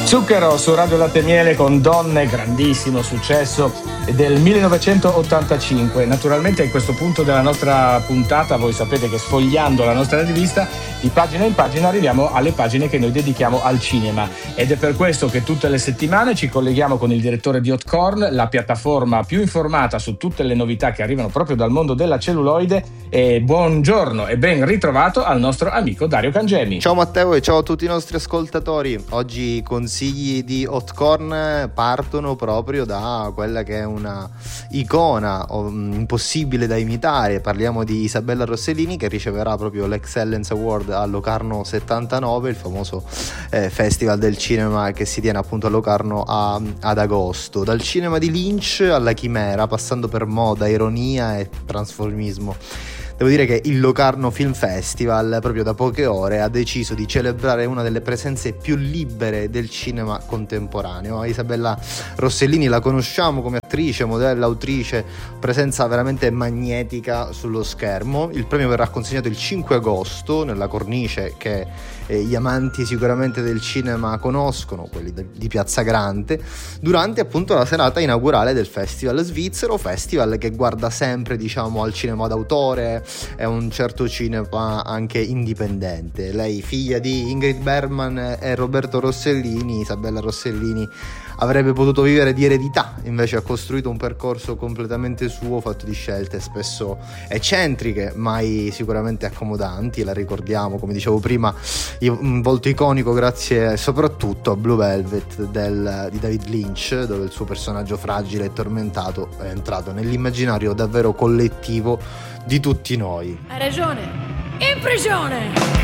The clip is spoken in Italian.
Zucchero su Radio Latte e Miele con Donne, grandissimo successo del 1985. Naturalmente a questo punto della nostra puntata voi sapete che sfogliando la nostra rivista di pagina in pagina arriviamo alle pagine che noi dedichiamo al cinema, ed è per questo che tutte le settimane ci colleghiamo con il direttore di Hotcorn, la piattaforma più informata su tutte le novità che arrivano proprio dal mondo della celluloide. E buongiorno e ben ritrovato al nostro amico Dario Cangemi. Ciao Matteo e ciao a tutti i nostri ascoltatori. Oggi consigli di Hotcorn partono proprio da quella che è una icona impossibile da imitare. Parliamo di Isabella Rossellini, che riceverà proprio l'Excellence Award a Locarno 79, il famoso festival del cinema che si tiene appunto a Locarno ad agosto. Dal cinema di Lynch alla Chimera, passando per moda, ironia e trasformismo. Devo dire che il Locarno Film Festival proprio da poche ore ha deciso di celebrare una delle presenze più libere del cinema contemporaneo. Isabella Rossellini la conosciamo come attrice, modella, autrice, presenza veramente magnetica sullo schermo. Il premio verrà consegnato il 5 agosto nella cornice che gli amanti sicuramente del cinema conoscono, quelli di Piazza Grande, durante appunto la serata inaugurale del Festival Svizzero, festival che guarda sempre al cinema d'autore e un certo cinema anche indipendente. Lei, figlia di Ingrid Bergman e Roberto Rossellini, Isabella Rossellini avrebbe potuto vivere di eredità, invece ha costruito un percorso completamente suo, fatto di scelte spesso eccentriche, mai sicuramente accomodanti. La ricordiamo, come dicevo prima, un volto iconico grazie soprattutto a Blue Velvet di David Lynch, dove il suo personaggio fragile e tormentato è entrato nell'immaginario davvero collettivo di tutti noi. Hai ragione, in prigione!